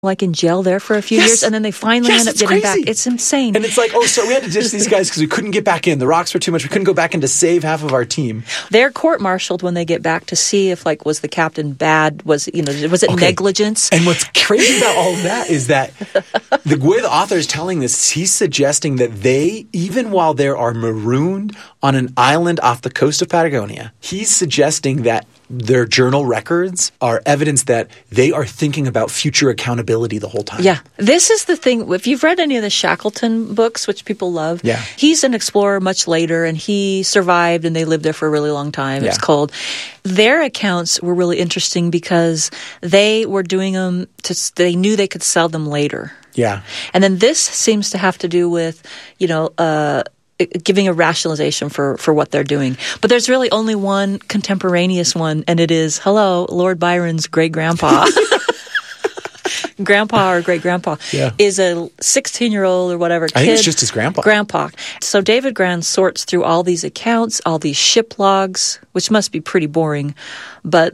like in jail there for a few years, and then they finally end up getting back. It's insane. And it's like, oh, so we had to ditch these guys because we couldn't get back in. The rocks were too much. We couldn't go back in to save half of our team. They're court-martialed when they get back to see if, like, was the captain bad? Was it negligence? And what's crazy about all of that is that the way the author is telling this, he's suggesting that they, even while they are marooned on an island off the coast of Patagonia, he's suggesting that their journal records are evidence that they are thinking about future accountability the whole time. Yeah. This is the thing. If you've read any of the Shackleton books, which people love, he's an explorer much later, and he survived, and they lived there for a really long time. It's cold. Their accounts were really interesting because they were doing them they knew they could sell them later. Yeah. And then this seems to have to do with, giving a rationalization for what they're doing. But there's really only one contemporaneous one, and it is, Lord Byron's great-grandpa. Grandpa or great-grandpa is a 16-year-old or whatever kid. I think it's just his grandpa. Grandpa. So David Grann sorts through all these accounts, all these ship logs, which must be pretty boring, but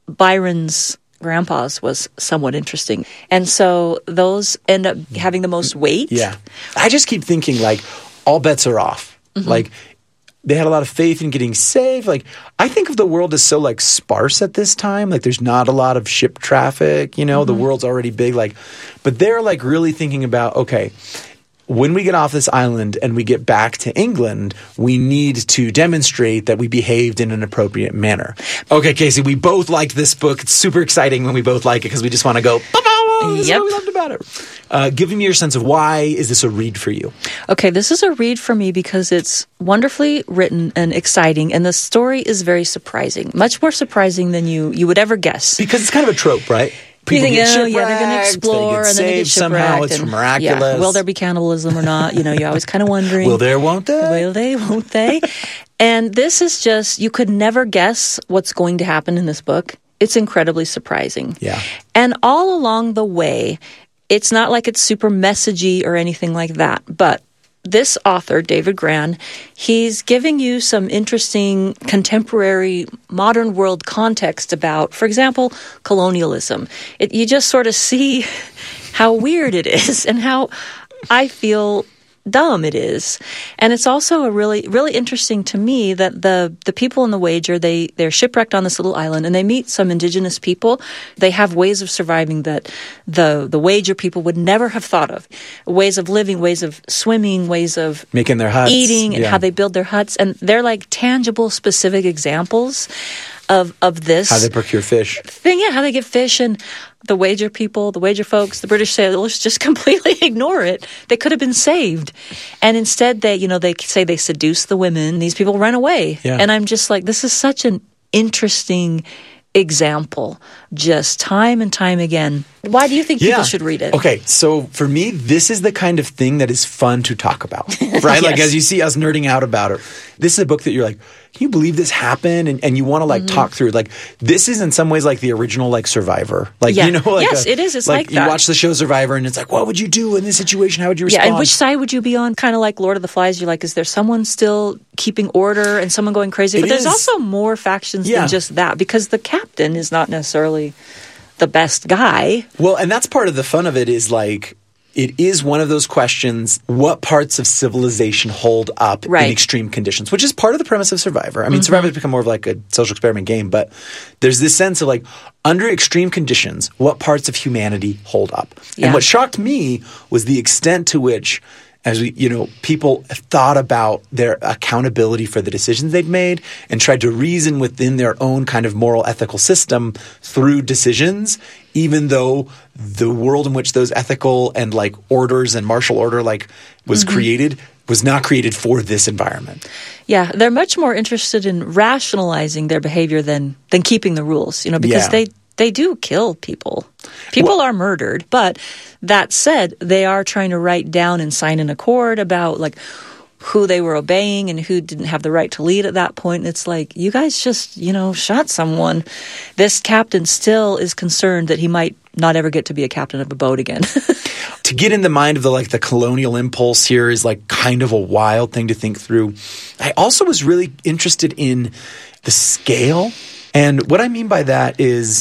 Byron's grandpa's was somewhat interesting. And so those end up having the most weight. Yeah. I just keep thinking, like, all bets are off. Mm-hmm. Like, they had a lot of faith in getting saved. Like, I think of the world as so, like, sparse at this time. Like, there's not a lot of ship traffic, the world's already big. Like, but they're, like, really thinking about, okay, when we get off this island and we get back to England, we need to demonstrate that we behaved in an appropriate manner. Okay, Casey, we both liked this book. It's super exciting when we both like it because we just want to go, this is what we loved about it. Give me your sense of why is this a read for you? Okay, this is a read for me because it's wonderfully written and exciting, and the story is very surprising. Much more surprising than you would ever guess. Because it's kind of a trope, right? People get shipwrecked, they're going to explore, and then they get shipwrecked. Somehow it's miraculous. Yeah. Will there be cannibalism or not? You're always kind of wondering. Will there, won't they? Will they, won't they? And this is just, you could never guess what's going to happen in this book. It's incredibly surprising. Yeah. And all along the way, it's not like it's super messagey or anything like that, but this author, David Grann, he's giving you some interesting contemporary modern world context about, for example, colonialism. You just sort of see how weird it is and how I feel dumb it is. And it's also a really, really interesting to me that the people in the Wager, they're shipwrecked on this little island and they meet some indigenous people. They have ways of surviving that the Wager people would never have thought of. Ways of living, ways of swimming, ways of making their huts, eating, and how they build their huts. And they're like tangible, specific examples of this. How they procure fish. How they get fish. And the Wager people, the Wager folks, the British sailors just completely ignore it. They could have been saved. And instead they say they seduce the women. These people run away. Yeah. And I'm just like, this is such an interesting example, just time and time again. Why do you think people should read it? Okay, so for me, this is the kind of thing that is fun to talk about, right? Yes. Like, as you see us nerding out about it, this is a book that you're like, can you believe this happened? And you want to, like, talk through it. Like, this is in some ways like the original, like, Survivor. Like, yes, it is. It's like that. You watch the show Survivor, and it's like, what would you do in this situation? How would you respond? Yeah, and which side would you be on? Kind of like Lord of the Flies. You're like, is there someone still keeping order and someone going crazy? But there's also more factions than just that, because the captain is not necessarily the best guy. Well, and that's part of the fun of it is, like, it is one of those questions, what parts of civilization hold up in extreme conditions, which is part of the premise of Survivor. I mean, Survivor has become more of like a social experiment game, but there's this sense of, like, under extreme conditions, what parts of humanity hold up? Yeah. And what shocked me was the extent to which, as we, people thought about their accountability for the decisions they'd made and tried to reason within their own kind of moral ethical system through decisions, even though the world in which those ethical and, like, orders and martial order, like, was created was not created for this environment. Yeah, they're much more interested in rationalizing their behavior than keeping the rules, because they do kill people. People are murdered. But that said, they are trying to write down and sign an accord about, like, who they were obeying and who didn't have the right to lead at that point. And it's like, you guys just, shot someone. This captain still is concerned that he might not ever get to be a captain of a boat again. To get in the mind of the colonial impulse here is, like, kind of a wild thing to think through. I also was really interested in the scale. And what I mean by that is,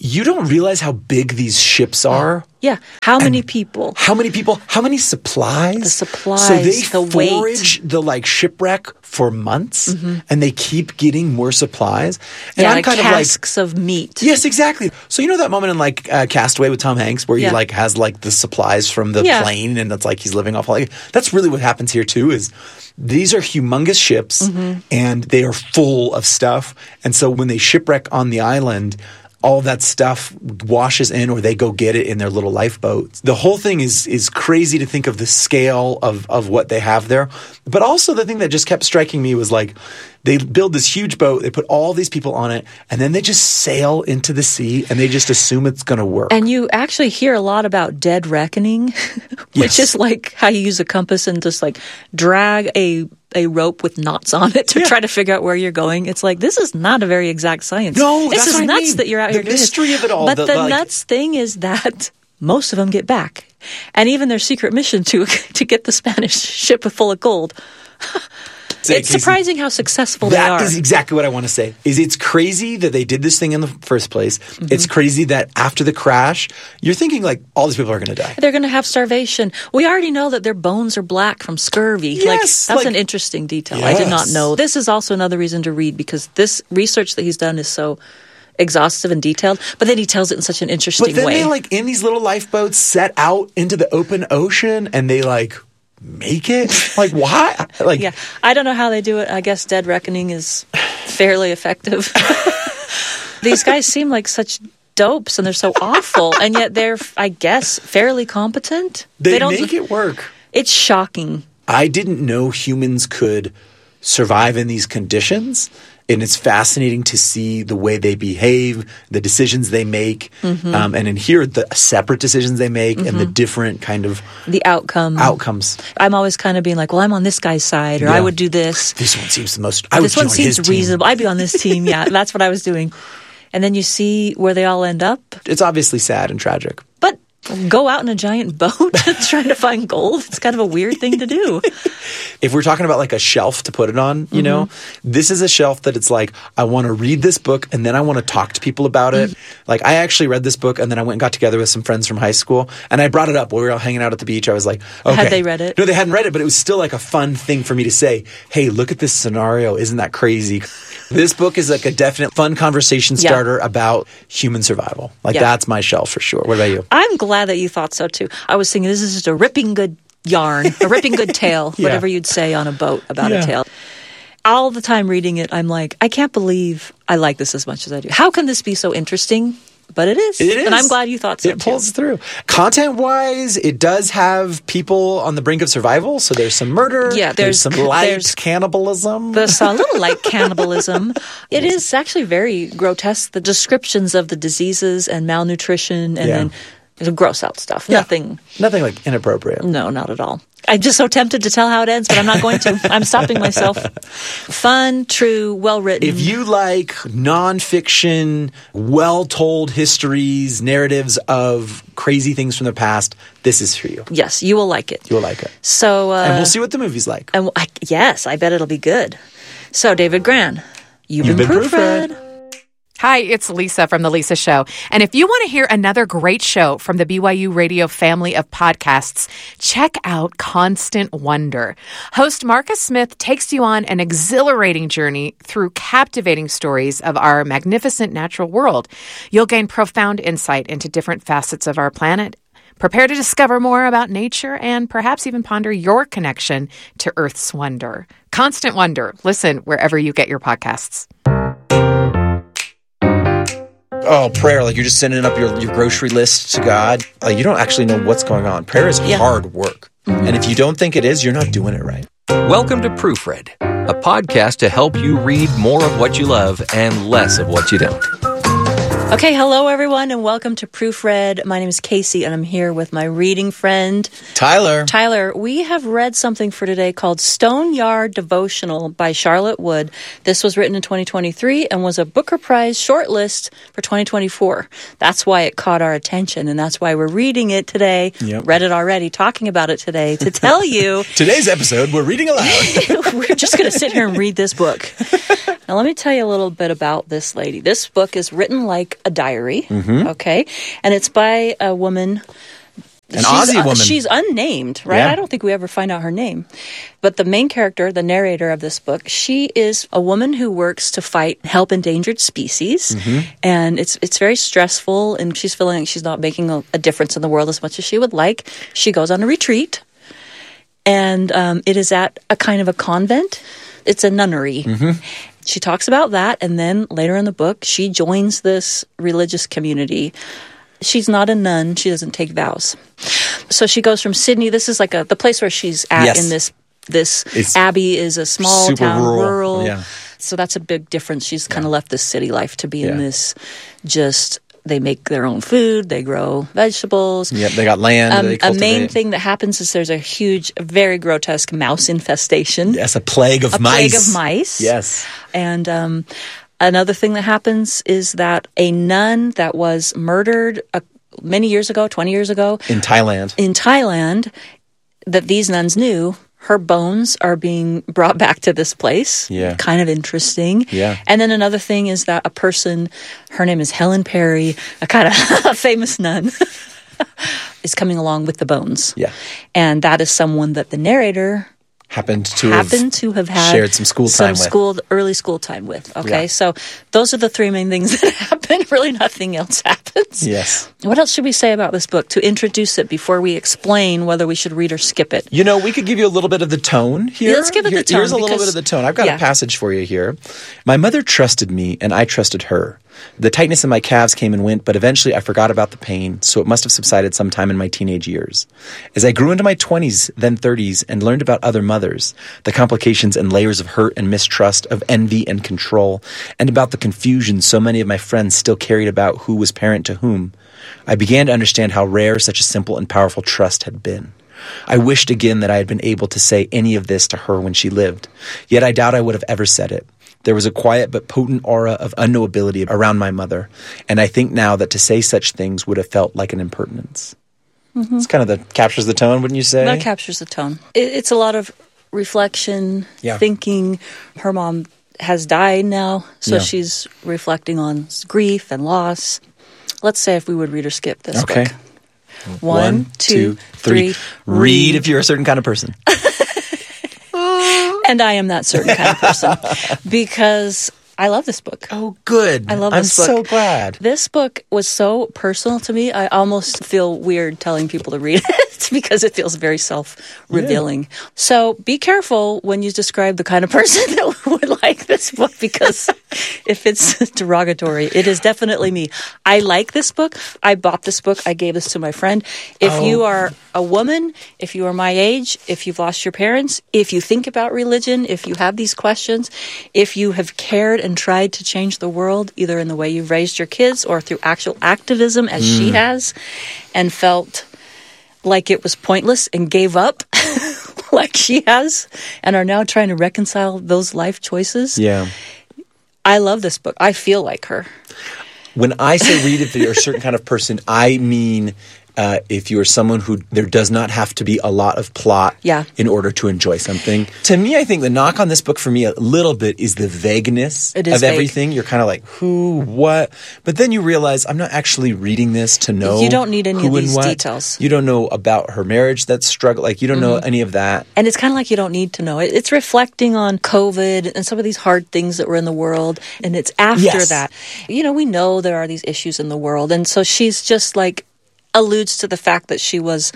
you don't realize how big these ships are. Yeah. How many people? How many people? How many supplies? The supplies, so they the forage weight. the shipwreck for months, and they keep getting more supplies. And I'm like kind casks of meat. Yes, exactly. So you know that moment in Castaway with Tom Hanks where he has the supplies from the plane, and it's like he's living off that's really what happens here too. Is these are humongous ships, and they are full of stuff, and so when they shipwreck on the island, all that stuff washes in, or they go get it in their little lifeboats. The whole thing is crazy to think of the scale of what they have there. But also the thing that just kept striking me was they build this huge boat, they put all these people on it, and then they just sail into the sea, and they just assume it's going to work. And you actually hear a lot about dead reckoning, which is like how you use a compass and just drag a rope with knots on it to try to figure out where you're going. It's like, this is not a very exact science. No, this is nuts that you're out here doing this. The mystery of it all. But the nuts thing is that most of them get back. And even their secret mission to get the Spanish ship full of gold. It's surprising how successful they are. That is exactly what I want to say. It's crazy that they did this thing in the first place. It's crazy that after the crash, you're thinking all these people are going to die. They're going to have starvation. We already know that their bones are black from scurvy. Yes, that's an interesting detail. I did not know. This is also another reason to read, because this research that he's done is so exhaustive and detailed, but then he tells it in such an interesting way. But then they in these little lifeboats set out into the open ocean, and they make it? Why? Yeah. I don't know how they do it. I guess dead reckoning is fairly effective. These guys seem like such dopes, and they're so awful, and yet they're, I guess, fairly competent. They make it work. It's shocking. I didn't know humans could survive in these conditions. And it's fascinating to see the way they behave, the decisions they make, and in here, the separate decisions they make, and the different kind of the outcomes. I'm always kind of being well, I'm on this guy's side, or I would do this. This one seems the most. This one seems reasonable. I'd be on this team. Yeah, that's what I was doing. And then you see where they all end up. It's obviously sad and tragic. But go out in a giant boat trying to find gold. It's kind of a weird thing to do. If we're talking about a shelf to put it on, you know, this is a shelf that it's I want to read this book and then I want to talk to people about it. I actually read this book and then I went and got together with some friends from high school and I brought it up while we were all hanging out at the beach. I was okay. Had they read it? No, they hadn't read it, but it was still a fun thing for me to say, hey, look at this scenario. Isn't that crazy? This book is a definite fun conversation starter about human survival. That's my shelf for sure. What about you? I'm glad that you thought so too. I was thinking this is just a ripping good yarn, a ripping good tale, whatever you'd say on a boat about a tale. All the time reading it, I'm I can't believe I like this as much as I do. How can this be so interesting? But it is. It is. And I'm glad you thought so It pulls through. Content-wise, it does have people on the brink of survival. So there's some murder. Yeah, there's some light cannibalism. There's a little light cannibalism. It is actually very grotesque, the descriptions of the diseases and malnutrition and then gross out stuff. Yeah. Nothing inappropriate. No, not at all. I'm just so tempted to tell how it ends, but I'm not going to. I'm stopping myself. Fun, true, well-written. If you like nonfiction, well-told histories, narratives of crazy things from the past, this is for you. Yes, you will like it. You will like it. So, and we'll see what the movie's like. And yes, I bet it'll be good. So, David Grann, you've been proofread. Hi, it's Lisa from The Lisa Show. And if you want to hear another great show from the BYU Radio family of podcasts, check out Constant Wonder. Host Marcus Smith takes you on an exhilarating journey through captivating stories of our magnificent natural world. You'll gain profound insight into different facets of our planet. Prepare to discover more about nature and perhaps even ponder your connection to Earth's wonder. Constant Wonder. Listen wherever you get your podcasts. Oh, prayer, you're just sending up your grocery list to God. You don't actually know what's going on. Prayer is hard work. And if you don't think it is, you're not doing it right. Welcome to Proofread, a podcast to help you read more of what you love and less of what you don't. Okay, hello everyone, and welcome to Proofread. My name is Casey, and I'm here with my reading friend, Tyler. Tyler, we have read something for today called Stone Yard Devotional by Charlotte Wood. This was written in 2023 and was a Booker Prize shortlist for 2024. That's why it caught our attention, and that's why we're reading it today. Yep. Read it already, talking about it today to tell you. Today's episode, we're reading aloud. We're just going to sit here and read this book. Now, let me tell you a little bit about this lady. This book is written like a diary, okay? And it's by a woman. An Aussie woman. She's unnamed, right? Yeah. I don't think we ever find out her name. But the main character, the narrator of this book, she is a woman who works to help endangered species. And it's very stressful, and she's feeling like she's not making a difference in the world as much as she would like. She goes on a retreat, and it is at a kind of a convent. It's a nunnery. She talks about that, and then later in the book, she joins this religious community. She's not a nun. She doesn't take vows. So she goes from Sydney. This is like the place where she's at in this abbey is a small town, rural. Yeah. So that's a big difference. She's kind of left the city life to be in this they make their own food. They grow vegetables. Yep, they got land. They cultivate. A main thing that happens is there's a huge, very grotesque mouse infestation. Yes, a plague of mice. A plague of mice. Yes. And another thing that happens is that a nun that was murdered many years ago, 20 years ago. In Thailand, that these nuns knew, her bones are being brought back to this place. Yeah. Kind of interesting. Yeah. And then another thing is that a person, her name is Helen Perry, a kind of famous nun, is coming along with the bones. Yeah. And that is someone that the narrator happened to have had shared some school time with. Early school time with. Okay, so those are the three main things that happen. Really nothing else happens. Yes. What else should we say about this book to introduce it before we explain whether we should read or skip it? You know, we could give you a little bit of the tone here. Yeah, let's give it the tone. Here's a little bit of the tone. I've got a passage for you here. My mother trusted me, and I trusted her. The tightness in my calves came and went, but eventually I forgot about the pain, so it must have subsided sometime in my teenage years. As I grew into my 20s, then 30s, and learned about other mothers, the complications and layers of hurt and mistrust, of envy and control, and about the confusion so many of my friends still carried about who was parent to whom, I began to understand how rare such a simple and powerful trust had been. I wished again that I had been able to say any of this to her when she lived, yet I doubt I would have ever said it. There was a quiet but potent aura of unknowability around my mother, and I think now that to say such things would have felt like an impertinence. It's kind of captures the tone, wouldn't you say? That captures the tone. It's a lot of reflection, thinking. Her mom has died now, so she's reflecting on grief and loss. Let's say if we would read or skip this book. 1, 2, 3. Read if you're a certain kind of person. And I am that certain kind of person because I love this book. Oh, good. I love this book. I'm so glad. This book was so personal to me. I almost feel weird telling people to read it because it feels very self-revealing. Yeah. So be careful when you describe the kind of person that would like this book because if it's derogatory, it is definitely me. I like this book. I bought this book. I gave this to my friend. If you are a woman, if you are my age, if you've lost your parents, if you think about religion, if you have these questions, if you have cared and tried to change the world, either in the way you've raised your kids or through actual activism as she has, and felt like it was pointless and gave up like she has, and are now trying to reconcile those life choices. Yeah. I love this book. I feel like her. When I say read if you're a certain kind of person, I mean if you are someone who there does not have to be a lot of plot in order to enjoy something. To me, I think the knock on this book for me a little bit is the vagueness of everything. You're kind of like, who, what? But then you realize I'm not actually reading this to know you don't need any who of these and what. details. You don't know about her marriage that's struggled. Like, you don't know any of that. And it's kind of like you don't need to know it. It's reflecting on COVID and some of these hard things that were in the world. And it's after that. You know, we know there are these issues in the world. And so she's just like, alludes to the fact that she was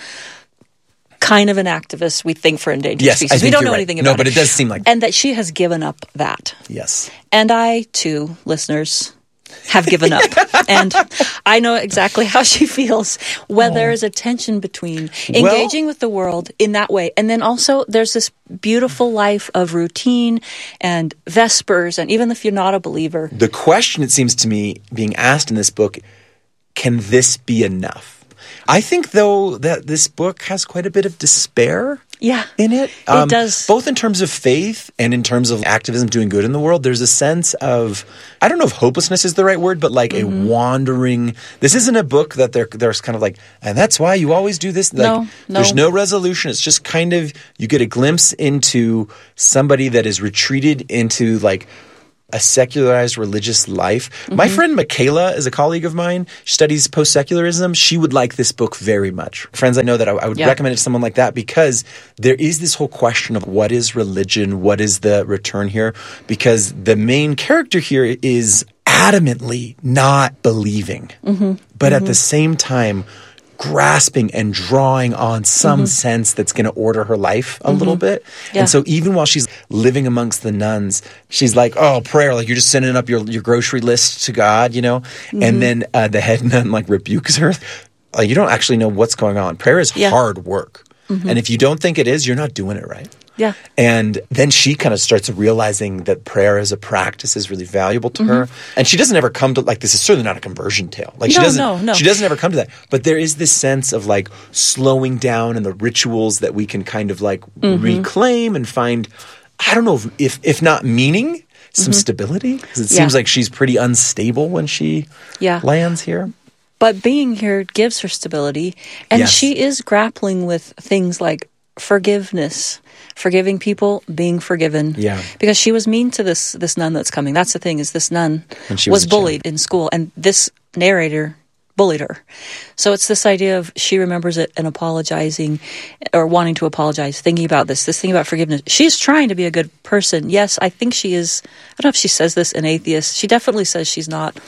kind of an activist, we think, for endangered species. We don't know anything about it. No, but it does seem like and that she has given up that. Yes. And I, too, listeners, have given up. And I know exactly how she feels. When there is a tension between engaging with the world in that way, and then also there's this beautiful life of routine and Vespers, and even if you're not a believer. The question, it seems to me, being asked in this book, can this be enough? I think, though, that this book has quite a bit of despair in it. It does. Both in terms of faith and in terms of activism doing good in the world. There's a sense of, I don't know if hopelessness is the right word, but like a wandering. This isn't a book that there's kind of like, and that's why you always do this. Like, there's no resolution. It's just kind of, you get a glimpse into somebody that is retreated into like a secularized religious life. My friend Michaela is a colleague of mine. She studies post-secularism. She would like this book very much. Friends I know that I would recommend it to someone like that because there is this whole question of what is religion, what is the return here, because the main character here is adamantly not believing, but at the same time grasping and drawing on some sense that's going to order her life a little bit. Yeah. And so even while she's living amongst the nuns, she's like, oh, prayer, like you're just sending up your grocery list to God, you know? And then the head nun like rebukes her. You don't actually know what's going on. Prayer is hard work. And if you don't think it is, you're not doing it right. Yeah. And then she kind of starts realizing that prayer as a practice is really valuable to her. And she doesn't ever come to, like, this is certainly not a conversion tale. Like, she doesn't ever come to that. But there is this sense of, like, slowing down and the rituals that we can kind of, like, reclaim and find, I don't know, if not meaning, some stability. Because it seems like she's pretty unstable when she lands here. But being here gives her stability. And she is grappling with things like forgiveness, forgiving people, being forgiven. Yeah. Because she was mean to this nun that's coming. That's the thing, is this nun was bullied in school, and this narrator bullied her. So it's this idea of she remembers it and apologizing or wanting to apologize, thinking about this thing about forgiveness. She's trying to be a good person. Yes, I think she is. I don't know if she says this, an atheist. She definitely says she's not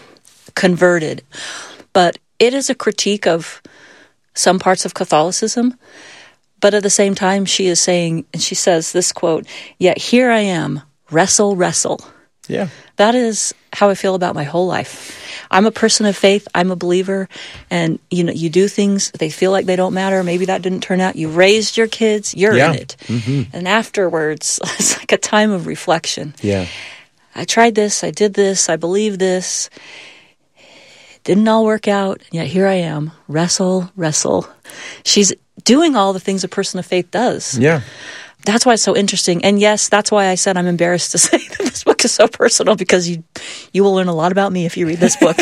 converted. But it is a critique of some parts of Catholicism. But at the same time, she is saying, and she says this quote, "Yet here I am, wrestle, wrestle." Yeah. That is how I feel about my whole life. I'm a person of faith. I'm a believer. And, you know, you do things, they feel like they don't matter. Maybe that didn't turn out. You raised your kids. You're in it. And afterwards, it's like a time of reflection. Yeah. I tried this. I did this. I believe this. Didn't all work out. And yet here I am, wrestle, wrestle. She's doing all the things a person of faith does. Yeah. That's why it's so interesting. And yes, that's why I said I'm embarrassed to say that this book is so personal, because you will learn a lot about me if you read this book.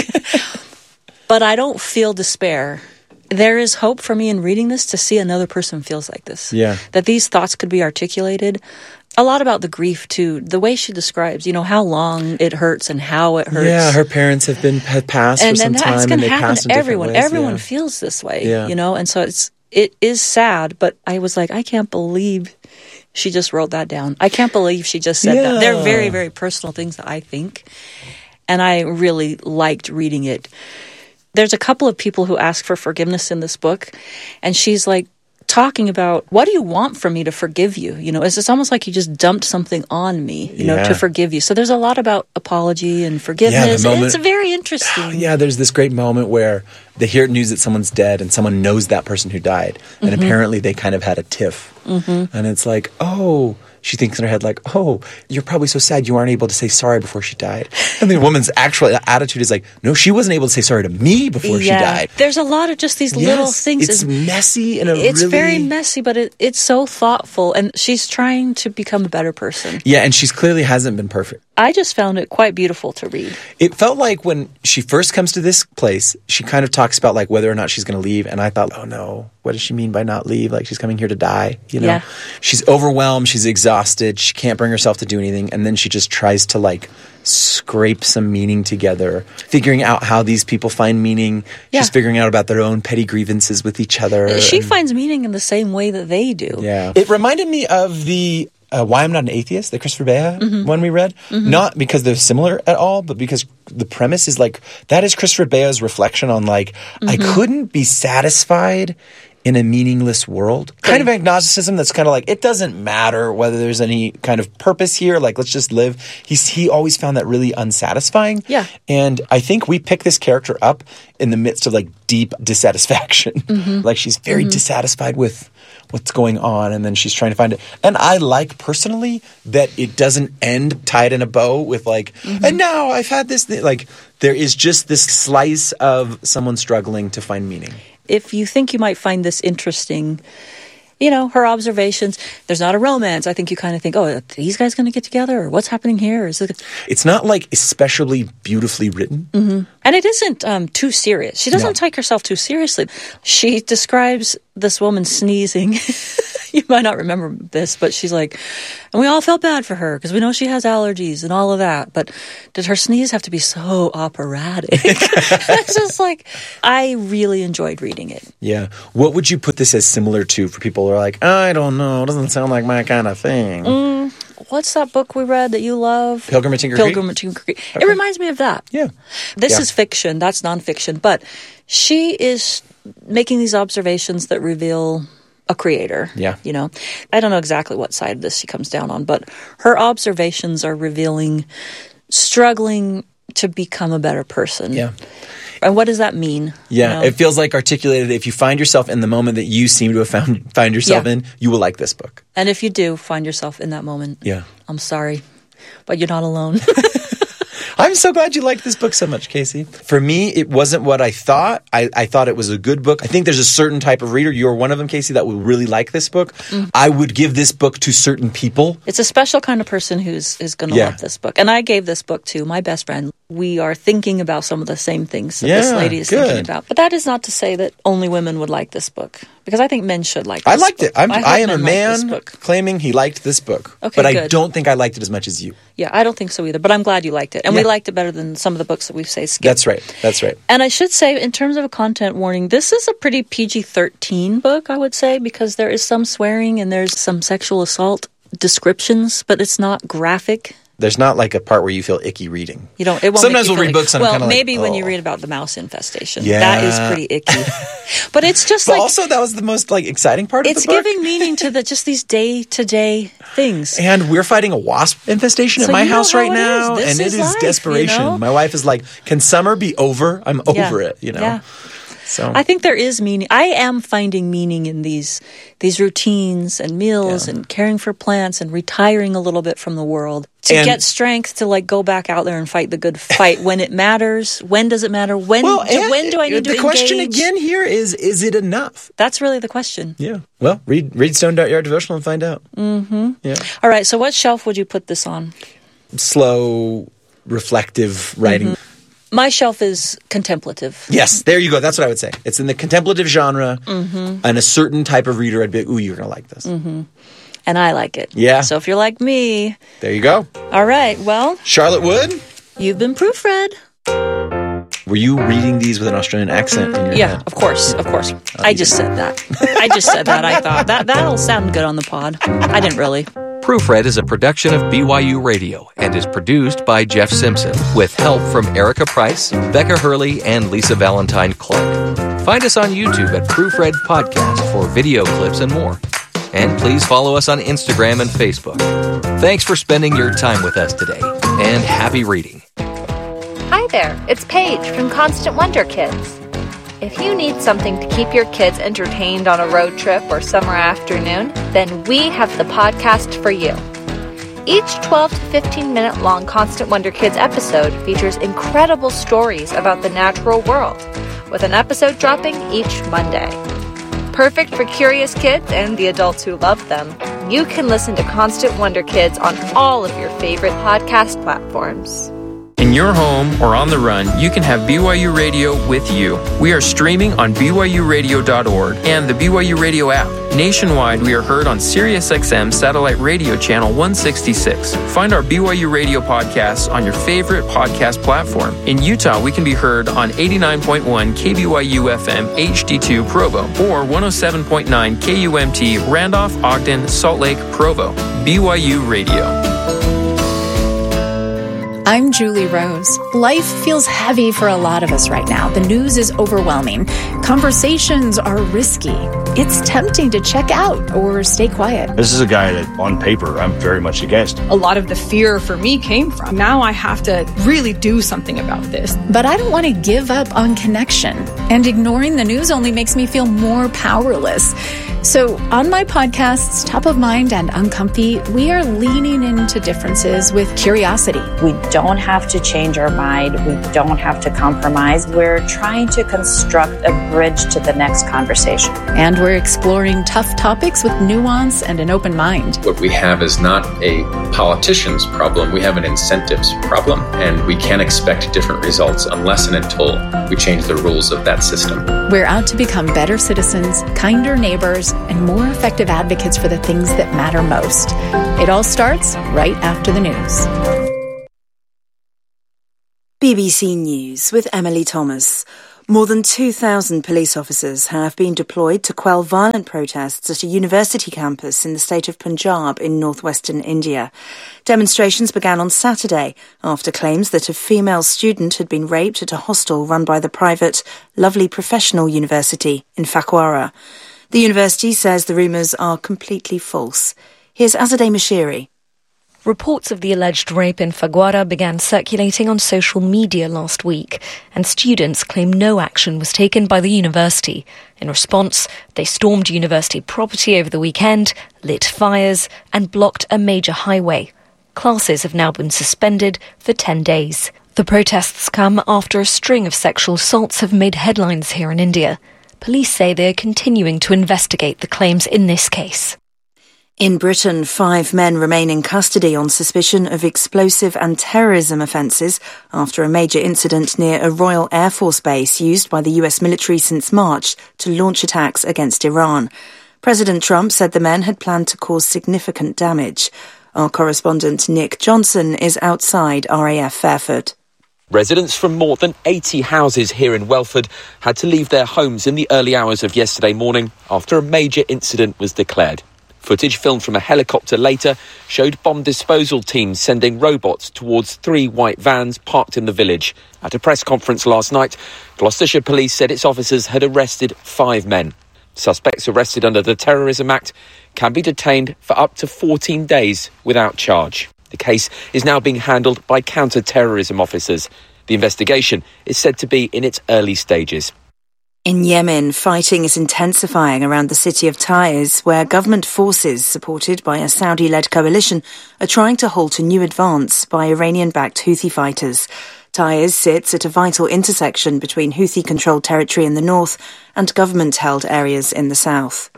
But I don't feel despair. There is hope for me in reading this to see another person feels like this. Yeah. That these thoughts could be articulated. A lot about the grief, too. The way she describes, you know, how long it hurts and how it hurts. Yeah, her parents have passed for some time, and they passed in different ways. Everyone feels this way, you know? And so it is sad, but I was like, I can't believe she just wrote that down. I can't believe she just said that. They're very, very personal things that I think, and I really liked reading it. There's a couple of people who ask for forgiveness in this book, and she's like, talking about, what do you want from me to forgive you? You know, it's almost like you just dumped something on me, you know, to forgive you. So there's a lot about apology and forgiveness. Yeah, it's very interesting. Yeah, there's this great moment where they hear news that someone's dead and someone knows that person who died. And apparently they kind of had a tiff. And it's like, oh, she thinks in her head like, oh, you're probably so sad you aren't able to say sorry before she died. And the woman's actual attitude is like, no, she wasn't able to say sorry to me before she died. There's a lot of just these little things. It's messy and it's very messy, but it's so thoughtful. And she's trying to become a better person. Yeah, and she's clearly hasn't been perfect. I just found it quite beautiful to read. It felt like when she first comes to this place, she kind of talks about like whether or not she's going to leave. And I thought, oh no, what does she mean by not leave? Like she's coming here to die, you know? Yeah. She's overwhelmed. She's exhausted. She can't bring herself to do anything. And then she just tries to like scrape some meaning together, figuring out how these people find meaning. Yeah. She's figuring out about their own petty grievances with each other. She finds meaning in the same way that they do. Yeah. It reminded me of the Why I'm Not an Atheist, the Christopher Beha one we read. Not because they're similar at all, but because the premise is like, that is Christopher Beha's reflection on like, I couldn't be satisfied in a meaningless world. Kind of agnosticism that's kind of like, it doesn't matter whether there's any kind of purpose here, like let's just live. He always found that really unsatisfying. Yeah. And I think we pick this character up in the midst of like deep dissatisfaction. Like she's very dissatisfied with what's going on, and then she's trying to find it. And I like personally that it doesn't end tied in a bow with like, and now I've had this thing. Like there is just this slice of someone struggling to find meaning. If you think you might find this interesting, you know, her observations, there's not a romance. I think you kind of think, oh, are these guys going to get together? Or what's happening here? It's not like especially beautifully written. And And it isn't too serious. She doesn't take herself too seriously. She describes this woman sneezing. You might not remember this, but she's like, and we all felt bad for her because we know she has allergies and all of that. But did her sneeze have to be so operatic? It's just like, I really enjoyed reading it. Yeah. What would you put this as similar to for people who are like, I don't know, it doesn't sound like my kind of thing? What's that book we read that you love? Pilgrim at Tinker Creek? Pilgrim at Tinker Creek. Okay. It reminds me of that. Yeah. This is fiction. That's nonfiction. But she is making these observations that reveal a creator. Yeah. You know, I don't know exactly what side of this she comes down on, but her observations are revealing struggling to become a better person. Yeah. And what does that mean? Yeah. You know? It feels like articulated. If you find yourself in the moment that you seem to have find yourself in, you will like this book. And if you do find yourself in that moment, I'm sorry, but you're not alone. I'm so glad you liked this book so much, Casey. For me, it wasn't what I thought. I thought it was a good book. I think there's a certain type of reader. You're one of them, Casey, that will really like this book. I would give this book to certain people. It's a special kind of person is going to love this book. And I gave this book to my best friend. We are thinking about some of the same things that this lady is thinking about. But that is not to say that only women would like this book. Because I think men should like this book. I liked it. I am a man claiming he liked this book. Okay, but I good. don't think I liked it as much as you. Yeah, I don't think so either. But I'm glad you liked it. And we liked it better than some of the books that we've skipped. That's right. And I should say, in terms of a content warning, this is a pretty PG-13 book, I would say, because there is some swearing and there's some sexual assault descriptions, but it's not graphic. There's not like a part where you feel icky reading. You don't. It won't. Sometimes we'll read books and I'm kind of like, maybe when you read about the mouse infestation, Yeah. that is pretty icky. But it's just But like also that was the most like exciting part of the book. It's giving meaning to just these day-to-day things. And we're fighting a wasp infestation at my house right now, and it is life, desperation. You know? My wife is like, "Can summer be over? I'm over it." You know. Yeah. So I think there is meaning. I am finding meaning in these routines and meals and caring for plants and retiring a little bit from the world to get strength to like go back out there and fight the good fight when it matters. When does it matter? When do I need to engage? The question again here is it enough? That's really the question. Yeah. Well, read Stone Yard Devotional and find out. Mm-hmm. Yeah. All right. So what shelf would you put this on? Slow, reflective writing. Mm-hmm. My shelf is contemplative. Yes, there you go. That's what I would say. It's in the contemplative genre, and a certain type of reader, I'd be like, ooh, you're going to like this. Mm-hmm. And I like it. Yeah. So if you're like me. There you go. All right. Well. Charlotte Wood. You've been proofread. Were you reading these with an Australian accent in your head? Yeah, of course. I just said that. I thought that'll sound good on the pod. I didn't really. Proofread is a production of BYU Radio and is produced by Jeff Simpson with help from Erica Price, Becca Hurley, and Lisa Valentine Clark. Find us on YouTube at Proofread Podcast for video clips and more. And please follow us on Instagram and Facebook. Thanks for spending your time with us today, and happy reading. Hi there, it's Paige from Constant Wonder Kids. If you need something to keep your kids entertained on a road trip or summer afternoon, then we have the podcast for you. Each 12 to 15 minute long Constant Wonder Kids episode features incredible stories about the natural world, with an episode dropping each Monday. Perfect for curious kids and the adults who love them, you can listen to Constant Wonder Kids on all of your favorite podcast platforms. In your home or on the run, you can have BYU Radio with you. We are streaming on BYURadio.org and the BYU Radio app. Nationwide, we are heard on SiriusXM Satellite Radio Channel 166. Find our BYU Radio podcasts on your favorite podcast platform. In Utah, we can be heard on 89.1 KBYU FM HD2 Provo or 107.9 KUMT Randolph, Ogden, Salt Lake, Provo. BYU Radio. I'm Julie Rose. Life feels heavy for a lot of us right now. The news is overwhelming. Conversations are risky. It's tempting to check out or stay quiet. This is a guy that, on paper, I'm very much against. A lot of the fear for me came from, now I have to really do something about this. But I don't want to give up on connection. And ignoring the news only makes me feel more powerless. So on my podcasts, Top of Mind and Uncomfy, we are leaning into differences with curiosity. We don't have to change our mind. We don't have to compromise. We're trying to construct a bridge to the next conversation. And and we're exploring tough topics with nuance and an open mind. What we have is not a politician's problem, we have an incentives problem, and we can't expect different results unless and until we change the rules of that system. We're out to become better citizens, kinder neighbors, and more effective advocates for the things that matter most. It all starts right after the news. BBC News with Emily Thomas. More than 2,000 police officers have been deployed to quell violent protests at a university campus in the state of Punjab in northwestern India. Demonstrations began on Saturday after claims that a female student had been raped at a hostel run by the private Lovely Professional University in Phagwara. The university says the rumours are completely false. Here's Azadeh Mashiri. Reports of the alleged rape in Phagwara began circulating on social media last week, and students claim no action was taken by the university. In response, they stormed university property over the weekend, lit fires, and blocked a major highway. Classes have now been suspended for 10 days. The protests come after a string of sexual assaults have made headlines here in India. Police say they are continuing to investigate the claims in this case. In Britain, 5 men remain in custody on suspicion of explosive and terrorism offences after a major incident near a Royal Air Force base used by the US military since March to launch attacks against Iran. President Trump said the men had planned to cause significant damage. Our correspondent Nick Johnson is outside RAF Fairford. Residents from more than 80 houses here in Welford had to leave their homes in the early hours of yesterday morning after a major incident was declared. Footage filmed from a helicopter later showed bomb disposal teams sending robots towards 3 white vans parked in the village. At a press conference last night, Gloucestershire Police said its officers had arrested 5 men. Suspects arrested under the Terrorism Act can be detained for up to 14 days without charge. The case is now being handled by counter-terrorism officers. The investigation is said to be in its early stages. In Yemen, fighting is intensifying around the city of Taiz, where government forces, supported by a Saudi-led coalition, are trying to halt a new advance by Iranian-backed Houthi fighters. Taiz sits at a vital intersection between Houthi-controlled territory in the north and government-held areas in the south.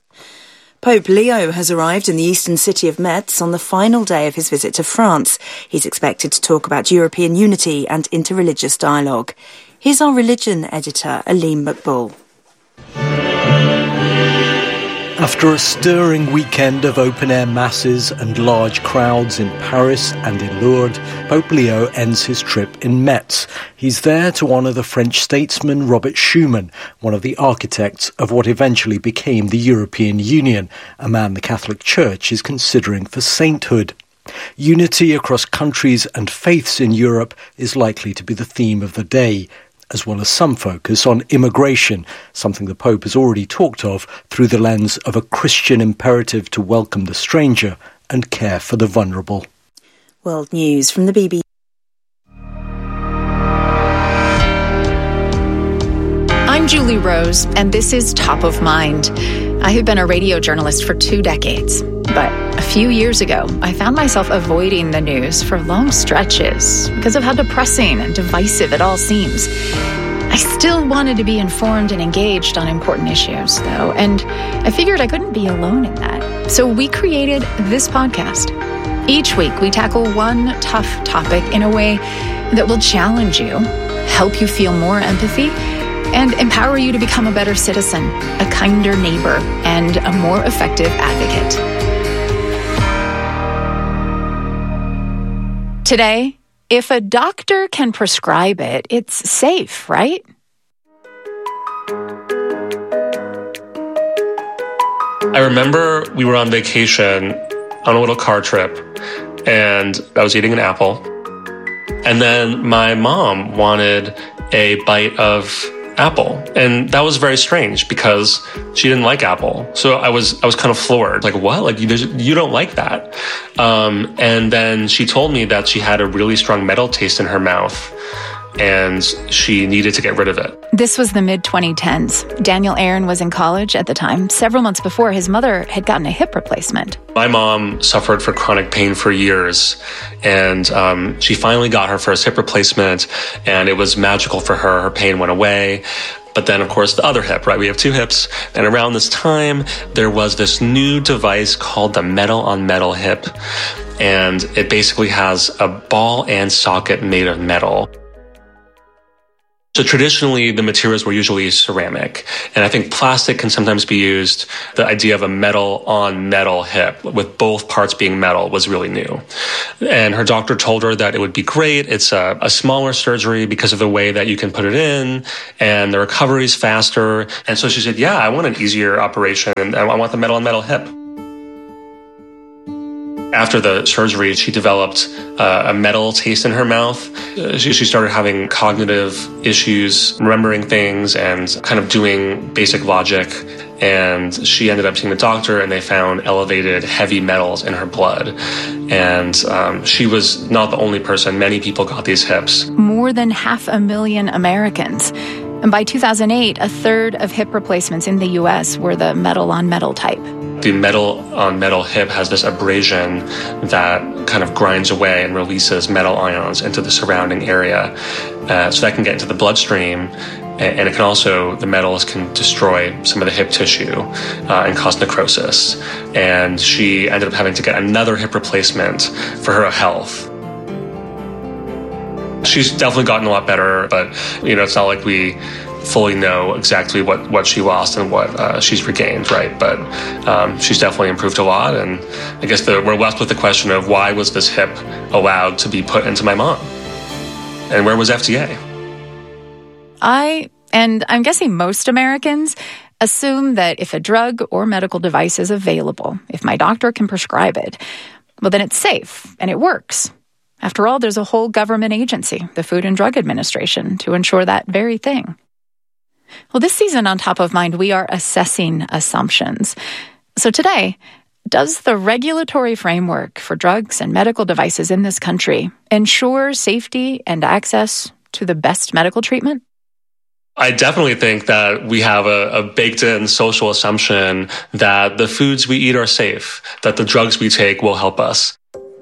Pope Leo has arrived in the eastern city of Metz on the final day of his visit to France. He's expected to talk about European unity and interreligious dialogue. Here's our religion editor, Aleem Maqbool. After a stirring weekend of open-air masses and large crowds in Paris and in Lourdes, Pope Leo ends his trip in Metz. He's there to honour the French statesman Robert Schuman, one of the architects of what eventually became the European Union, a man the Catholic Church is considering for sainthood. Unity across countries and faiths in Europe is likely to be the theme of the day, as well as some focus on immigration, something the Pope has already talked of through the lens of a Christian imperative to welcome the stranger and care for the vulnerable. World News from the BBC. I'm Julie Rose, and this is Top of Mind. I have been a radio journalist for 2 decades, but a few years ago, I found myself avoiding the news for long stretches because of how depressing and divisive it all seems. I still wanted to be informed and engaged on important issues, though, and I figured I couldn't be alone in that. So we created this podcast. Each week, we tackle one tough topic in a way that will challenge you, help you feel more empathy, and empower you to become a better citizen, a kinder neighbor, and a more effective advocate. Today, if a doctor can prescribe it, it's safe, right? I remember we were on vacation on a little car trip, and I was eating an apple. And then my mom wanted a bite of apple, and that was very strange because she didn't like apple. So I was kind of floored, like, what? Like, you don't like that? And then she told me that she had a really strong metal taste in her mouth, and she needed to get rid of it. This was the mid-2010s. Daniel Aaron was in college at the time. Several months before, his mother had gotten a hip replacement. My mom suffered from chronic pain for years, and she finally got her first hip replacement, and it was magical for her. Her pain went away. But then, of course, the other hip, right? We have two hips. And around this time, there was this new device called the metal-on-metal hip. And it basically has a ball and socket made of metal. So traditionally, the materials were usually ceramic. And I think plastic can sometimes be used. The idea of a metal-on-metal hip with both parts being metal was really new. And her doctor told her that it would be great. It's a smaller surgery because of the way that you can put it in, and the recovery is faster. And so she said, yeah, I want an easier operation, and I want the metal-on-metal hip. After the surgery, she developed a metal taste in her mouth. She started having cognitive issues, remembering things and kind of doing basic logic. And she ended up seeing the doctor, and they found elevated heavy metals in her blood. And she was not the only person. Many people got these hips. More than 500,000 Americans. And by 2008, a third of hip replacements in the U.S. were the metal-on-metal type. The metal-on-metal hip has this abrasion that kind of grinds away and releases metal ions into the surrounding area. So that can get into the bloodstream, and it can also, the metals can destroy some of the hip tissue and cause necrosis. And she ended up having to get another hip replacement for her health. She's definitely gotten a lot better, but, it's not like we fully know exactly what she lost and what she's regained, right? But she's definitely improved a lot. And I guess we're left with the question of why was this hip allowed to be put into my mom? And where was FDA? I'm guessing most Americans assume that if a drug or medical device is available, if my doctor can prescribe it, well, then it's safe and it works. After all, there's a whole government agency, the Food and Drug Administration, to ensure that very thing. Well, this season on Top of Mind, we are assessing assumptions. So today, does the regulatory framework for drugs and medical devices in this country ensure safety and access to the best medical treatment? I definitely think that we have a baked-in social assumption that the foods we eat are safe, that the drugs we take will help us.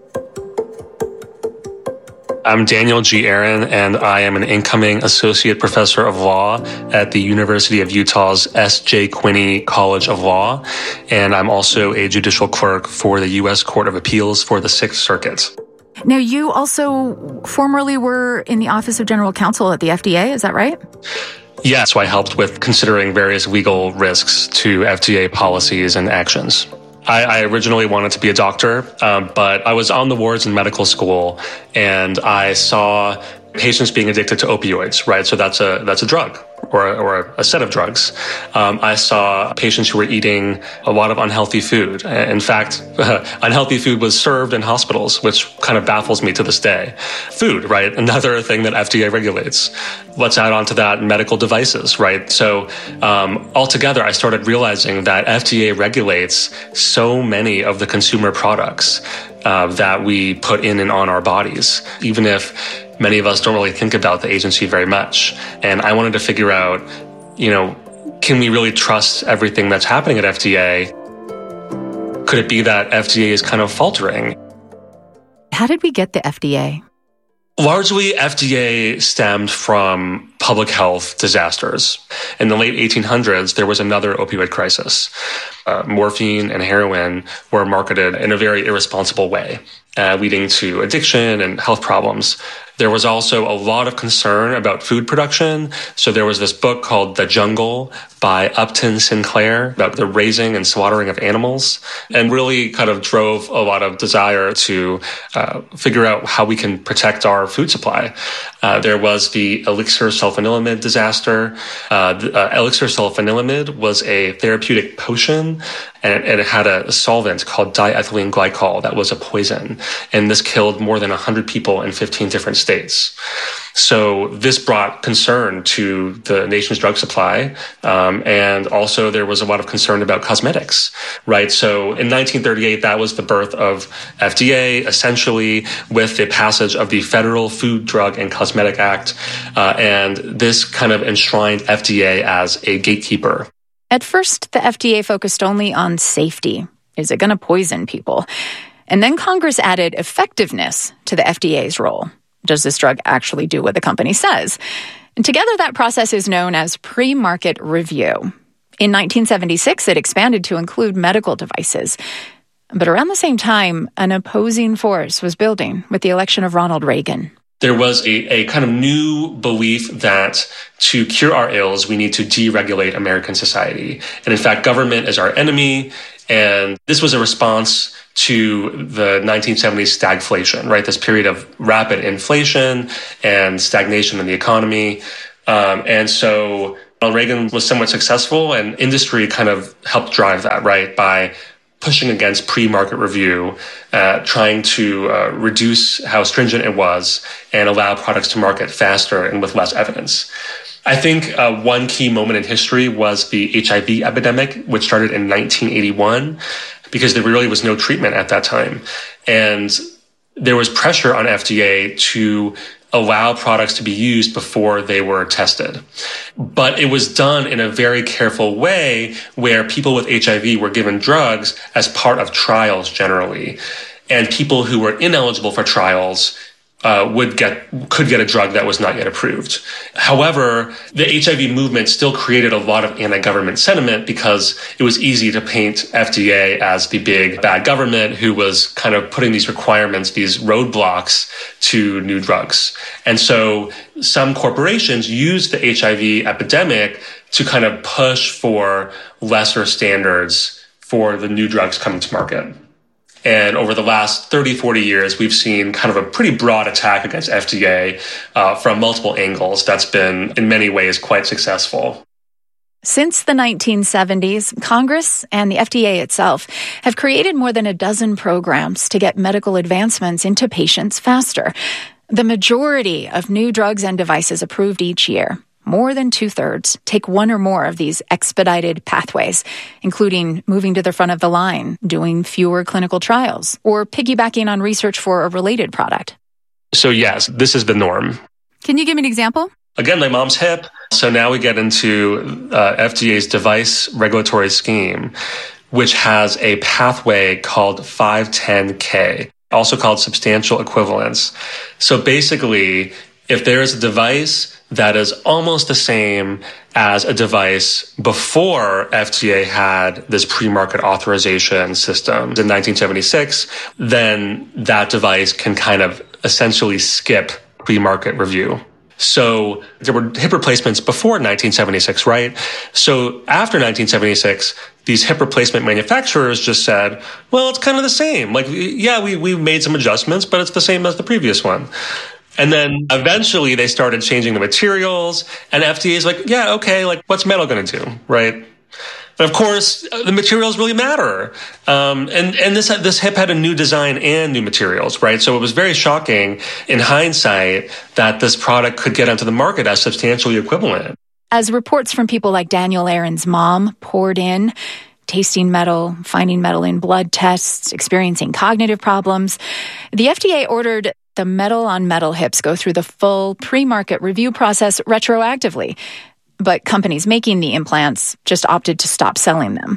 I'm Daniel G. Aaron, and I am an incoming associate professor of law at the University of Utah's S.J. Quinney College of Law, and I'm also a judicial clerk for the U.S. Court of Appeals for the Sixth Circuit. Now, you also formerly were in the Office of General Counsel at the FDA, is that right? Yeah, so I helped with considering various legal risks to FDA policies and actions. I originally wanted to be a doctor, but I was on the wards in medical school, and I saw patients being addicted to opioids, right? So that's a drug or a set of drugs. I saw patients who were eating a lot of unhealthy food. In fact, unhealthy food was served in hospitals, which kind of baffles me to this day. Food, right? Another thing that FDA regulates. Let's add on to that medical devices, right? So altogether, I started realizing that FDA regulates so many of the consumer products that we put in and on our bodies, even if many of us don't really think about the agency very much. And I wanted to figure out, can we really trust everything that's happening at FDA? Could it be that FDA is kind of faltering? How did we get the FDA? Largely, FDA stemmed from public health disasters. In the late 1800s, there was another opioid crisis. Morphine and heroin were marketed in a very irresponsible way, leading to addiction and health problems. There was also a lot of concern about food production. So there was this book called The Jungle by Upton Sinclair about the raising and slaughtering of animals, and really kind of drove a lot of desire to figure out how we can protect our food supply. There was the elixir sulfanilamide disaster. Elixir sulfanilamide was a therapeutic potion, and it had a solvent called diethylene glycol that was a poison. And this killed more than 100 people in 15 different states. So this brought concern to the nation's drug supply. And also there was a lot of concern about cosmetics, right? So in 1938, that was the birth of FDA, essentially with the passage of the Federal Food, Drug, and Cosmetic Act. And this kind of enshrined FDA as a gatekeeper. At first, the FDA focused only on safety. Is it going to poison people? And then Congress added effectiveness to the FDA's role. Does this drug actually do what the company says? And together, that process is known as pre-market review. In 1976, it expanded to include medical devices. But around the same time, an opposing force was building with the election of Ronald Reagan. There was a kind of new belief that to cure our ills, we need to deregulate American society. And in fact, government is our enemy. And this was a response to the 1970s stagflation, right? This period of rapid inflation and stagnation in the economy. And so Ronald Reagan was somewhat successful, and industry kind of helped drive that, right? By pushing against pre-market review, trying to reduce how stringent it was and allow products to market faster and with less evidence. I think one key moment in history was the HIV epidemic, which started in 1981, because there really was no treatment at that time. And there was pressure on FDA to allow products to be used before they were tested. But it was done in a very careful way where people with HIV were given drugs as part of trials generally. And people who were ineligible for trials could get a drug that was not yet approved. However, the HIV movement still created a lot of anti-government sentiment because it was easy to paint FDA as the big bad government who was kind of putting these requirements, these roadblocks to new drugs. And so some corporations used the HIV epidemic to kind of push for lesser standards for the new drugs coming to market. And over the last 30, 40 years, we've seen kind of a pretty broad attack against FDA from multiple angles that's been, in many ways, quite successful. Since the 1970s, Congress and the FDA itself have created more than a dozen programs to get medical advancements into patients faster. The majority of new drugs and devices approved each year, more than 2/3, take one or more of these expedited pathways, including moving to the front of the line, doing fewer clinical trials, or piggybacking on research for a related product. So yes, this is the norm. Can you give me an example? Again, my mom's hip. So now we get into FDA's device regulatory scheme, which has a pathway called 510K, also called substantial equivalence. So basically, if there is a device that is almost the same as a device before FDA had this pre-market authorization system in 1976, then that device can kind of essentially skip pre-market review. So there were hip replacements before 1976, right? So after 1976, these hip replacement manufacturers just said, well, it's kind of the same. Like, yeah, we made some adjustments, but it's the same as the previous one. And then eventually they started changing the materials, and FDA is like, yeah, okay, like what's metal going to do, right? But of course, the materials really matter. And this hip had a new design and new materials, right? So it was very shocking in hindsight that this product could get onto the market as substantially equivalent. As reports from people like Daniel Aaron's mom poured in, tasting metal, finding metal in blood tests, experiencing cognitive problems, the FDA ordered the metal-on-metal hips go through the full pre-market review process retroactively. But companies making the implants just opted to stop selling them.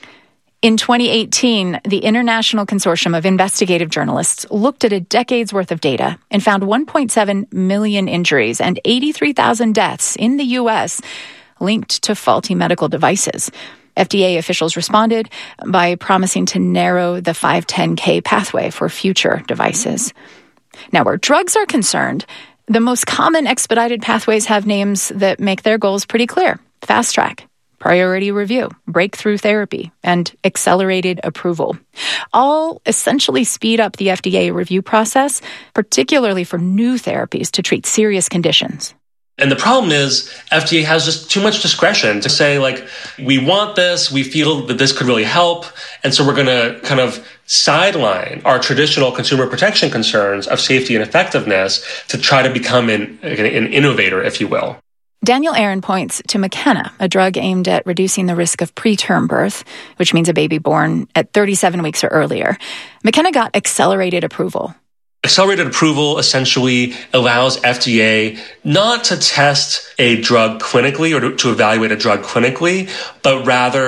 In 2018, the International Consortium of Investigative Journalists looked at a decade's worth of data and found 1.7 million injuries and 83,000 deaths in the U.S. linked to faulty medical devices. FDA officials responded by promising to narrow the 510K pathway for future devices. Now, where drugs are concerned, the most common expedited pathways have names that make their goals pretty clear. Fast track, priority review, breakthrough therapy, and accelerated approval. All essentially speed up the FDA review process, particularly for new therapies to treat serious conditions. And the problem is FDA has just too much discretion to say, like, we want this, we feel that this could really help, and so we're going to kind of sideline our traditional consumer protection concerns of safety and effectiveness to try to become an innovator, if you will. Daniel Aaron points to Makena, a drug aimed at reducing the risk of preterm birth, which means a baby born at 37 weeks or earlier. Makena got accelerated approval. Accelerated approval essentially allows FDA not to test a drug clinically or to evaluate a drug clinically, but rather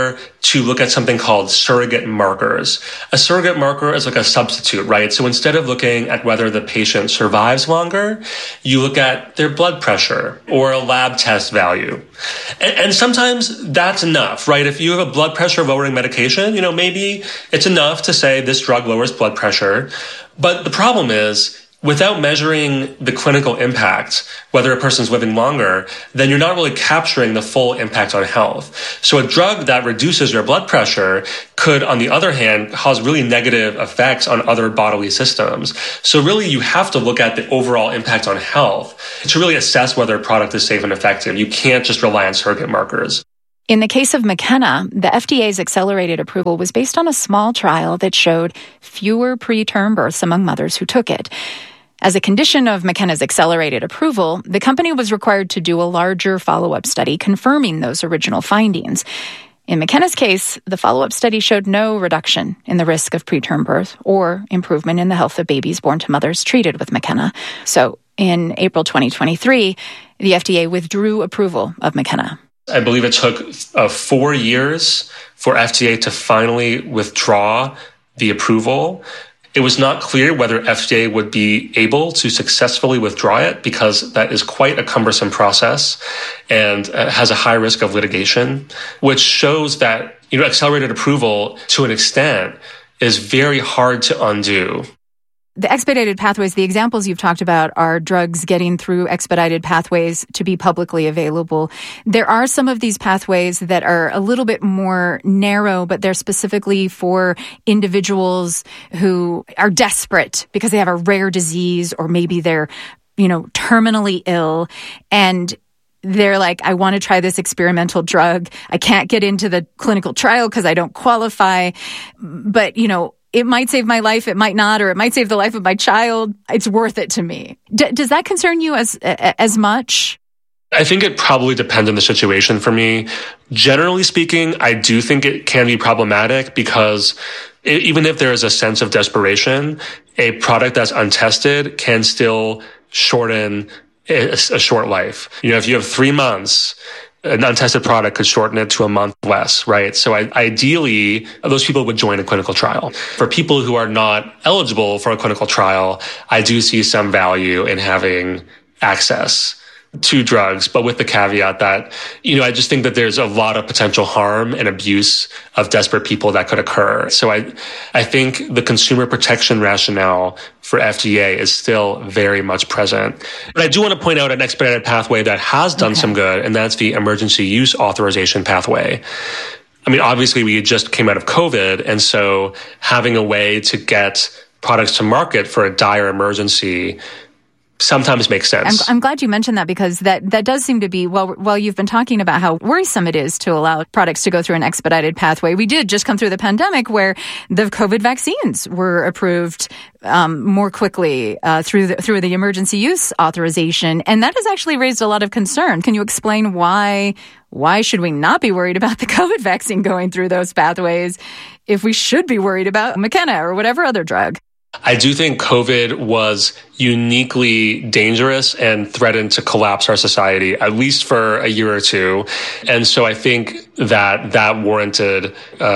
to look at something called surrogate markers. A surrogate marker is like a substitute, right? So instead of looking at whether the patient survives longer, you look at their blood pressure or a lab test value. And sometimes that's enough, right? If you have a blood pressure lowering medication, maybe it's enough to say this drug lowers blood pressure. But the problem is, without measuring the clinical impact, whether a person's living longer, then you're not really capturing the full impact on health. So a drug that reduces your blood pressure could, on the other hand, cause really negative effects on other bodily systems. So really, you have to look at the overall impact on health to really assess whether a product is safe and effective. You can't just rely on surrogate markers. In the case of Makena, the FDA's accelerated approval was based on a small trial that showed fewer preterm births among mothers who took it. As a condition of Makena's accelerated approval, the company was required to do a larger follow-up study confirming those original findings. In Makena's case, the follow-up study showed no reduction in the risk of preterm birth or improvement in the health of babies born to mothers treated with Makena. So, in April 2023, the FDA withdrew approval of Makena. I believe it took 4 years for FDA to finally withdraw the approval. It was not clear whether FDA would be able to successfully withdraw it because that is quite a cumbersome process and has a high risk of litigation, which shows that, accelerated approval to an extent is very hard to undo. The expedited pathways, the examples you've talked about are drugs getting through expedited pathways to be publicly available. There are some of these pathways that are a little bit more narrow, but they're specifically for individuals who are desperate because they have a rare disease or maybe they're, terminally ill and they're like, I want to try this experimental drug. I can't get into the clinical trial because I don't qualify. But, it might save my life, it might not, or it might save the life of my child. It's worth it to me. Does that concern you as much? I think it probably depends on the situation for me. Generally speaking, I do think it can be problematic because even if there is a sense of desperation, a product that's untested can still shorten a short life. If you have 3 months, an untested product could shorten it to a month less, right? So ideally, those people would join a clinical trial. For people who are not eligible for a clinical trial, I do see some value in having access to drugs, but with the caveat that, I just think that there's a lot of potential harm and abuse of desperate people that could occur. So I think the consumer protection rationale for FDA is still very much present. But I do want to point out an expedited pathway that has done some good, and that's the emergency use authorization pathway. Obviously, we just came out of COVID, and so having a way to get products to market for a dire emergency sometimes makes sense. I'm glad you mentioned that because that does seem to be, while you've been talking about how worrisome it is to allow products to go through an expedited pathway, we did just come through the pandemic where the COVID vaccines were approved more quickly through the emergency use authorization. And that has actually raised a lot of concern. Can you explain why should we not be worried about the COVID vaccine going through those pathways if we should be worried about Makena or whatever other drug? I do think COVID was uniquely dangerous and threatened to collapse our society, at least for a year or two. And so I think that warranted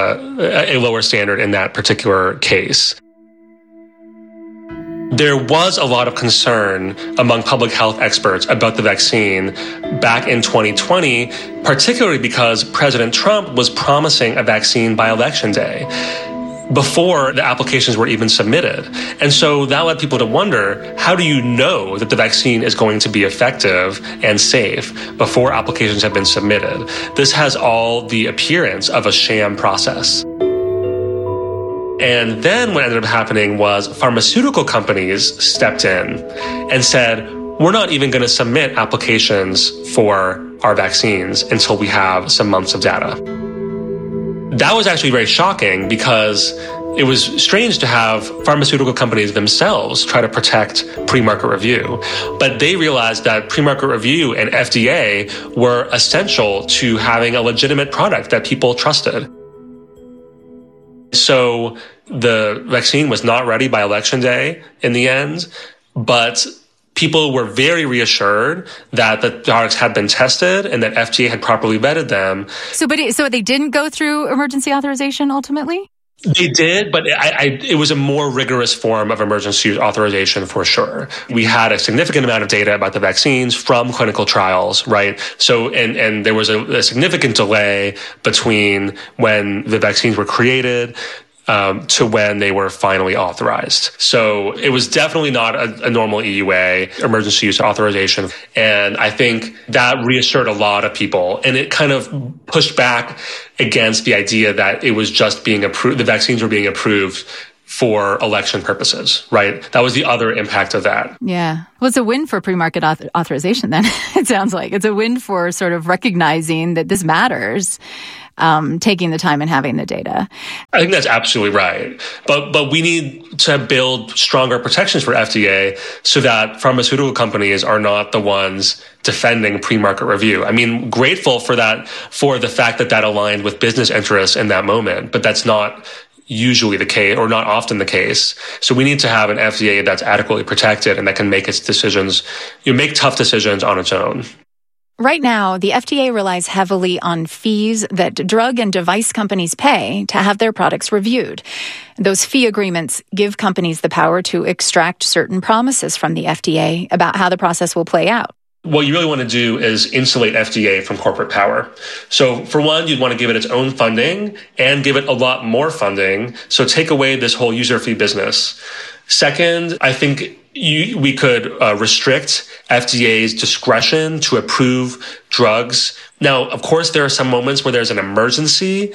a lower standard in that particular case. There was a lot of concern among public health experts about the vaccine back in 2020, particularly because President Trump was promising a vaccine by Election Day, before the applications were even submitted. And so that led people to wonder, how do you know that the vaccine is going to be effective and safe before applications have been submitted? This has all the appearance of a sham process. And then what ended up happening was pharmaceutical companies stepped in and said, we're not even going to submit applications for our vaccines until we have some months of data. That was actually very shocking because it was strange to have pharmaceutical companies themselves try to protect pre-market review. But they realized that pre-market review and FDA were essential to having a legitimate product that people trusted. So the vaccine was not ready by Election Day in the end, but people were very reassured that the products had been tested and that FDA had properly vetted them. So they didn't go through emergency authorization ultimately? They did, but it was a more rigorous form of emergency use authorization for sure. We had a significant amount of data about the vaccines from clinical trials, right? So, and there was a significant delay between when the vaccines were created to when they were finally authorized. So it was definitely not a normal EUA, emergency use authorization. And I think that reassured a lot of people. And it kind of pushed back against the idea that it was just being approved, the vaccines were being approved for election purposes, right? That was the other impact of that. Yeah. Well, it's a win for pre-market authorization then, it sounds like. It's a win for sort of recognizing that this matters. Taking the time and having the data. I think that's absolutely right. But we need to build stronger protections for FDA so that pharmaceutical companies are not the ones defending pre-market review. I mean, grateful for that, for the fact that aligned with business interests in that moment, but that's not usually the case, or not often the case. So we need to have an FDA that's adequately protected and that can make its decisions, make tough decisions on its own. Right now, the FDA relies heavily on fees that drug and device companies pay to have their products reviewed. Those fee agreements give companies the power to extract certain promises from the FDA about how the process will play out. What you really want to do is insulate FDA from corporate power. So for one, you'd want to give it its own funding and give it a lot more funding. So take away this whole user fee business. Second, I think we could restrict FDA's discretion to approve drugs. Now, of course, there are some moments where there's an emergency,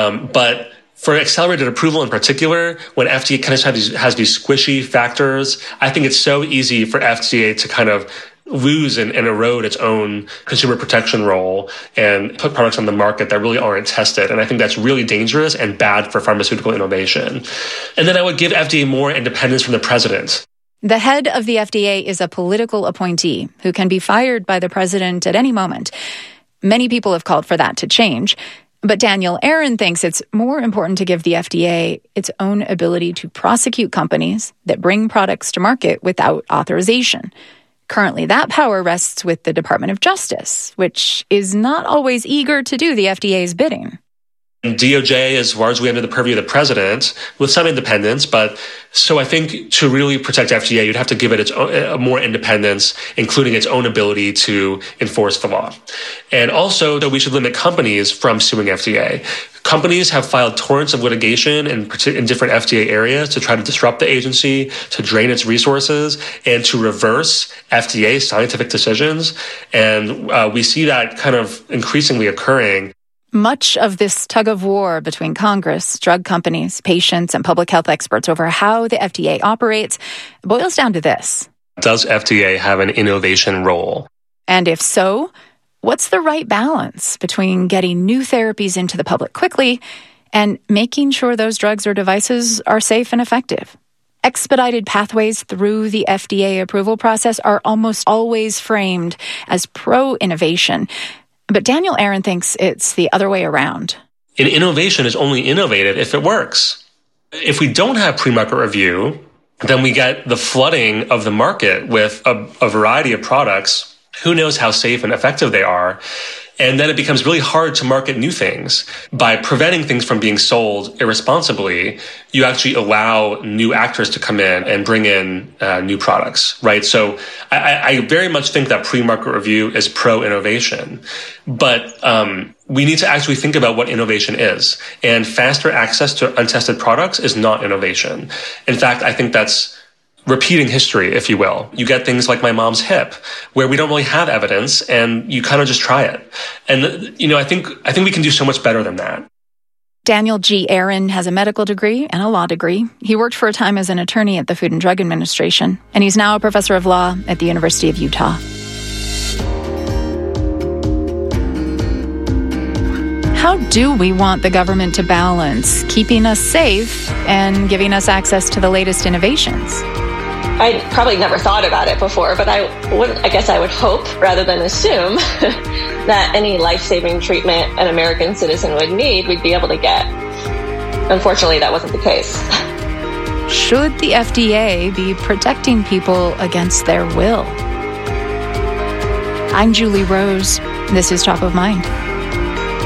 but for accelerated approval in particular, when FDA kind of has these squishy factors, I think it's so easy for FDA to kind of lose and erode its own consumer protection role and put products on the market that really aren't tested. And I think that's really dangerous and bad for pharmaceutical innovation. And then I would give FDA more independence from the president. The head of the FDA is a political appointee who can be fired by the president at any moment. Many people have called for that to change. But Daniel Aaron thinks it's more important to give the FDA its own ability to prosecute companies that bring products to market without authorization. Currently, that power rests with the Department of Justice, which is not always eager to do the FDA's bidding. DOJ is largely under the purview of the president with some independence, but so I think to really protect FDA, you'd have to give it its own, more independence, including its own ability to enforce the law. And also that we should limit companies from suing FDA. Companies have filed torrents of litigation in different FDA areas to try to disrupt the agency, to drain its resources, and to reverse FDA's scientific decisions. And we see that kind of increasingly occurring. Much of this tug of war between Congress, drug companies, patients, and public health experts over how the FDA operates boils down to this. Does FDA have an innovation role? And if so, what's the right balance between getting new therapies into the public quickly and making sure those drugs or devices are safe and effective? Expedited pathways through the FDA approval process are almost always framed as pro-innovation. But Daniel Aaron thinks it's the other way around. And innovation is only innovative if it works. If we don't have pre-market review, then we get the flooding of the market with a variety of products. Who knows how safe and effective they are? And then it becomes really hard to market new things. By preventing things from being sold irresponsibly, you actually allow new actors to come in and bring in new products, right? So I very much think that pre-market review is pro-innovation. But we need to actually think about what innovation is. And faster access to untested products is not innovation. In fact, I think that's repeating history, if you will. You get things like my mom's hip, where we don't really have evidence, and you kind of just try it. And I think we can do so much better than that. Daniel G. Aaron has a medical degree and a law degree. He worked for a time as an attorney at the Food and Drug Administration, and he's now a professor of law at the University of Utah. How do we want the government to balance keeping us safe and giving us access to the latest innovations? I probably never thought about it before, but I guess I would hope, rather than assume, that any life-saving treatment an American citizen would need, we'd be able to get. Unfortunately, that wasn't the case. should the FDA be protecting people against their will? I'm Julie Rose. This is Top of Mind.